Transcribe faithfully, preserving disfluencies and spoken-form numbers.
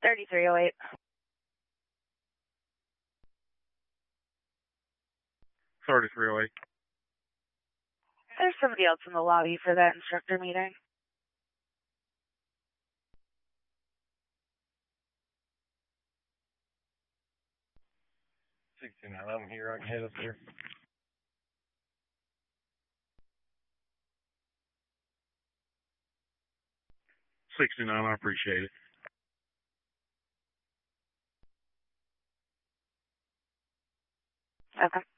thirty-three oh eight. thirty-three oh eight. There's somebody else in the lobby for that instructor meeting. sixty-nine, I'm here. I can head up there. sixty-nine, I appreciate it. Okay.